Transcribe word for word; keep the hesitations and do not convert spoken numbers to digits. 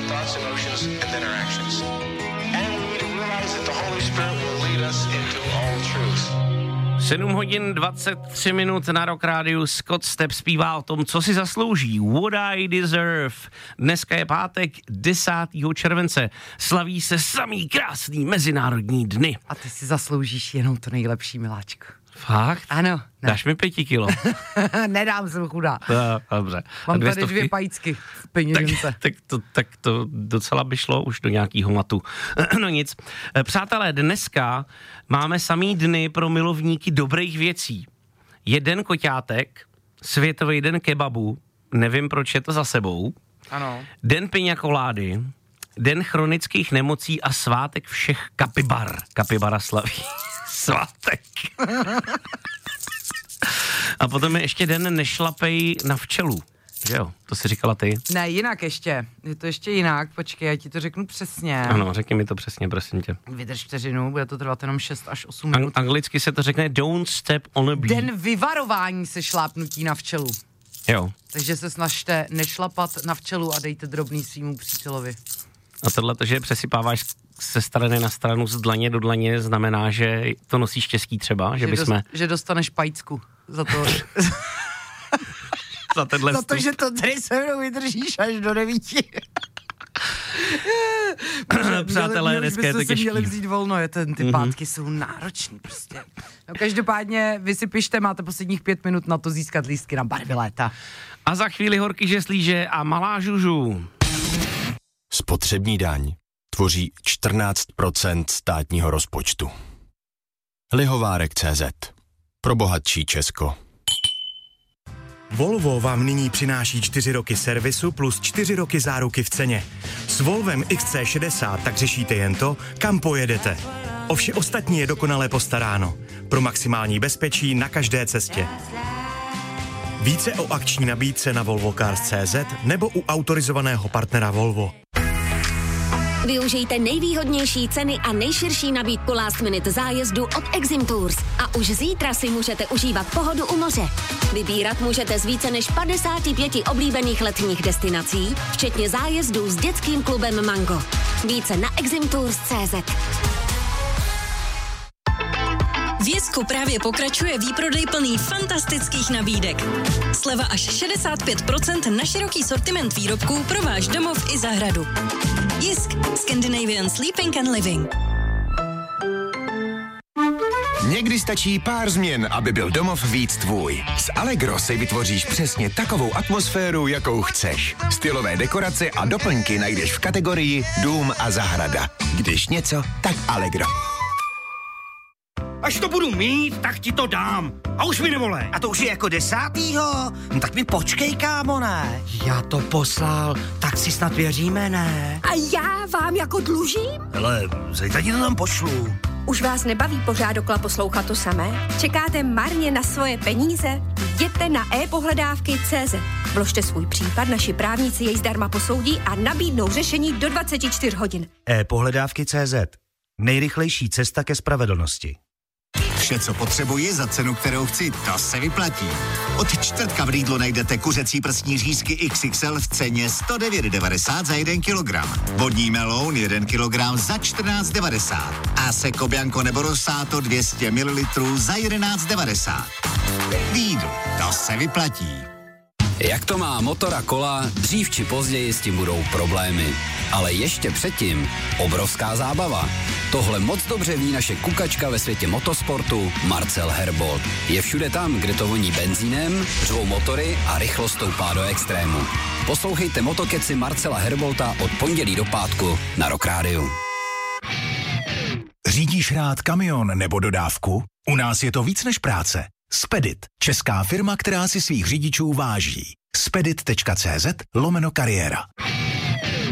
thoughts, emotions, and then our actions. And we need to realize that the Holy Spirit will lead us into all truth. sedm hodin dvacet tři minut na Rock Rádiu. Scott Stepp zpívá o tom, co si zaslouží. What I Deserve. Dneska je pátek desátého července. Slaví se samý krásný mezinárodní dny. A ty si zasloužíš jenom to nejlepší, miláčku. Fakt? Ano. Ne. Dáš mi pěti kilo? Nedám, jsem chudá. No, dobře. Mám tady stovky? Dvě pajícky v peněžence. Tak, tak, to, tak to docela by šlo už do nějakého matu. No nic. Přátelé, dneska máme samý dny pro milovníky dobrých věcí. Jeden koťátek, Světový den kebabu, nevím, proč je to za sebou. Ano. Den piňakolády, den chronických nemocí a svátek všech kapibar. Kapibara slaví. Svátek. A potom je ještě den nešlapej na včelu. Že jo, to si říkala ty? Ne, jinak ještě. Je to ještě jinak, počkej, já ti to řeknu přesně. Ano, řekni mi to přesně, prosím tě. Vydrž vteřinu, bude to trvat jenom šest až osm minut. Ang- anglicky se to řekne don't step on a bee. Den vyvarování se šlápnutí na včelu. Jo. Takže se snažte nešlapat na včelu a dejte drobný svýmu přítelovi. A tohle, že přesypáváš se strany na stranu z dlaně do dlaně, znamená, že to nosíš štěstí třeba, že, že bysme... Dost, že dostaneš pajcku za to... za tenhle za to, že to tady se mnou vydržíš až do devíti. Přátelé, dneska je to těžký. Měli vzít volno, je ten, ty mm-hmm. pátky jsou náročný prostě. No každopádně vy si pište, máte posledních pět minut na to získat lístky na barvy léta. A za chvíli horký žeslíže a malá žužu. Spotřební daň tvoří čtrnáct procent státního rozpočtu. Lihovárek tečka cé zet. Pro bohatší Česko. Volvo vám nyní přináší čtyři roky servisu plus čtyři roky záruky v ceně. S Volvem X C šedesát tak řešíte jen to, kam pojedete. O vše ostatní je dokonale postaráno. Pro maximální bezpečí na každé cestě. Více o akční nabídce na volvo cars tečka cé zet nebo u autorizovaného partnera Volvo. Využijte nejvýhodnější ceny a nejširší nabídku last minute zájezdu od Exim Tours. A už zítra si můžete užívat pohodu u moře. Vybírat můžete z více než padesáti pěti oblíbených letních destinací, včetně zájezdů s dětským klubem Mango. Více na exim tours tečka cé zet. V Jesku právě pokračuje výprodej plný fantastických nabídek. Sleva až šedesát pět procent na široký sortiment výrobků pro váš domov i zahradu. Jisk. Scandinavian Sleeping and Living. Někdy stačí pár změn, aby byl domov víc tvůj. S Allegro si vytvoříš přesně takovou atmosféru, jakou chceš. Stylové dekorace a doplňky najdeš v kategorii Dům a zahrada. Když něco, tak Allegro. Až to budu mít, tak ti to dám. A už mi nevolej. A to už je jako desátýho? No tak mi počkej, kámo, ne? Já to poslal, tak si snad věříme, ne? A já vám jako dlužím? Hele, zajtra ti to tam pošlu. Už vás nebaví pořád dokola poslouchat to samé? Čekáte marně na svoje peníze? Jděte na e-pohledávky tečka cé zet. Vložte svůj případ, naši právníci jej zdarma posoudí a nabídnou řešení do dvacet čtyři hodin. e-pohledávky tečka cé zet. Nejrychlejší cesta ke spravedlnosti. Vše, co potřebuji za cenu, kterou chci, to se vyplatí. Od čtvrtka v Lidlu najdete kuřecí prsní řízky iks iks el v ceně sto devět devadesát za jeden kilogram. Vodní meloun jeden kilogram za čtrnáct devadesát. A Seco Bianco nebo Rosato dvě stě mililitrů za jedenáct devadesát. Lidl, to se vyplatí. Jak to má motor a kola, dřív či později s tím budou problémy. Ale ještě předtím obrovská zábava. Tohle moc dobře ví naše kukačka ve světě motosportu Marcel Herbold. Je všude tam, kde to voní benzínem, řvou motory a rychlost stoupá do extrému. Poslouchejte motokeci Marcela Herbolta od pondělí do pátku na Rock Rádiu. Řídíš rád kamion nebo dodávku? U nás je to víc než práce. Spedit, česká firma, která si svých řidičů váží. spedit tečka cé zet lomeno kariéra.